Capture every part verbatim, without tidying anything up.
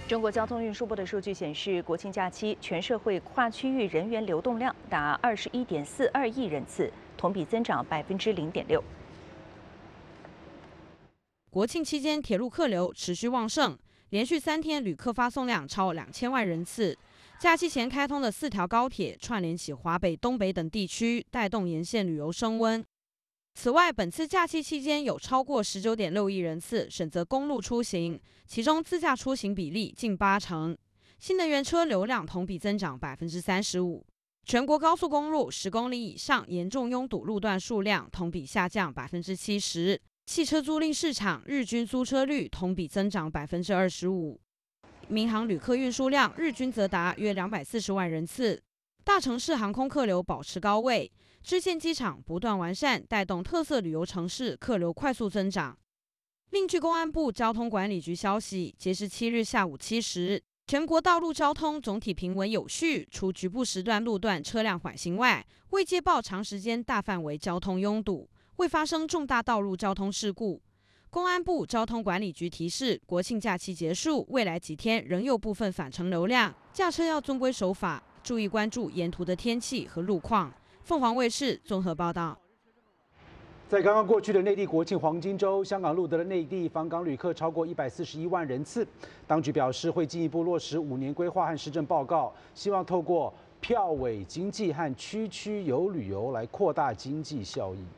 中国交通运输部的数据显示，国庆假期全社会跨区域人员流动量达二十一点四二亿人次，同比增长百分之零点六。 国庆期间，铁路客流持续旺盛，连续三天旅客发送量超两千万人次。假期前开通的四条高铁串联起华北、东北等地区，带动沿线旅游升温。此外，本次假期期间有超过十九点六亿人次选择公路出行，其中自驾出行比例近八成。新能源车流量同比增长百分之三十五。全国高速公路十公里以上严重拥堵路段数量同比下降百分之七十。汽车租赁市场日均租车率同比增长百分之二十五。民航旅客运输量日均则达约两百四十万人次。大城市航空客流保持高位。支线机场不断完善，带动特色旅游城市客流快速增长。另据公安部交通管理局消息，截至七日下午七时，全国道路交通总体平稳有序，除局部时段路段车辆缓行外，未接报长时间大范围交通拥堵，未发生重大道路交通事故。公安部交通管理局提示，国庆假期结束，未来几天仍有部分返程流量，驾车要遵规守法，注意关注沿途的天气和路况。凤凰卫视综合报道。 在刚刚过去的内地国庆黄金周，香港录得的内地访港旅客超过一百四十一万人次。当局表示会进一步落实五年规划和施政报告，希望透过票委经济和区区游旅游来扩大经济效益。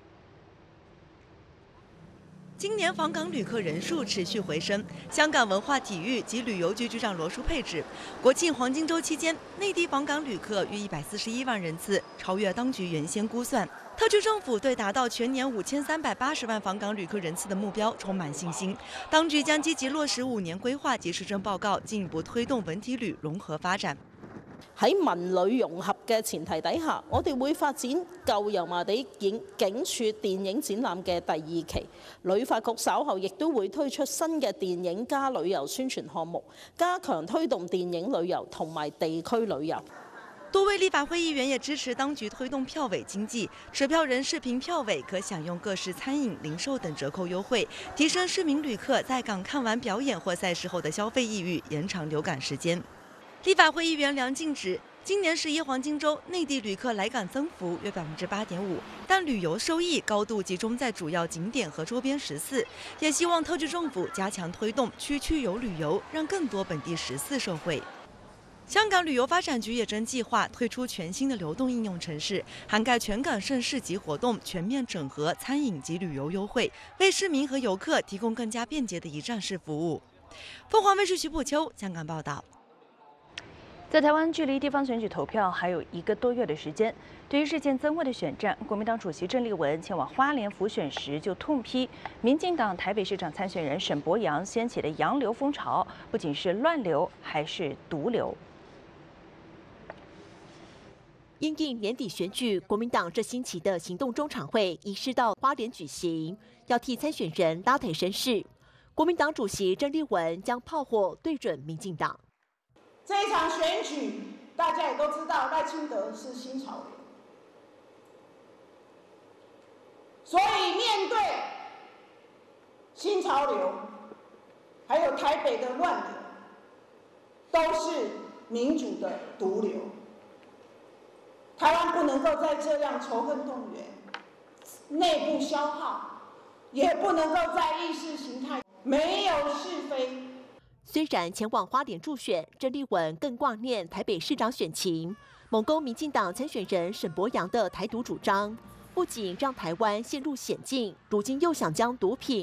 今年访港旅客人数持续回升。香港文化体育及旅游局局长罗淑佩指，国庆黄金周期间，内地访港旅客约一百四十一万人次，超越当局原先估算。特区政府对达到全年五千三百八十万访港旅客人次的目标充满信心。当局将积极落實五年規劃及施政報告，進一步推動文體旅融合發展。 喺文旅融合嘅前提底下，我哋會發展舊油麻地景警署電影展覽嘅第二期。旅發局稍後亦都會推出新嘅電影加旅遊宣傳項目，加強推動電影旅遊同埋地區旅遊。 多位立法會議員也支持當局推動票委經濟，持票人視憑票委可享用各式餐飲、零售等折扣優惠，提升市民旅客在港看完表演或賽事後的消費意欲，延長留港時間。立法會議員梁靜指，今年十一黃金週內地旅客來港增幅約百分之八點五，但旅遊收益高度集中在主要景點和周邊十四，也希望特區政府加強推動區區遊旅遊，讓更多本地十四受惠。香港旅遊發展局也正計劃推出全新的流動應用程式，涵蓋全港盛事及活動，全面整合餐飲及旅遊優惠，為市民和遊客提供更加便捷的一站式服務。鳳凰衛視徐普秋香港報道。 在台湾，距離地方選舉投票還有一個多月的時間。對於日漸增溫的選戰，國民黨主席鄭麗文前往花蓮輔選時就痛批，民進黨台北市長參選人沈伯洋掀起的洋流風潮，不僅是亂流，還是毒瘤。 因應年底選舉，國民黨這星期的行動中常會移師到花蓮舉行，要替參選人拉抬聲勢。國民黨主席鄭麗文將炮火對準民進黨。 這一場選舉，大家也都知道賴清德是新潮流，所以面對新潮流，還有台北的亂流，都是民主的毒瘤。台灣不能夠再這樣仇恨動員，內部消耗，也不能夠再意識形態沒有是非。 雖然前往花蓮助選，鄭麗文更掛念台北市長選情，猛攻民進黨參選人沈伯洋的台獨主張，不僅讓台灣陷入險境，如今又想將毒品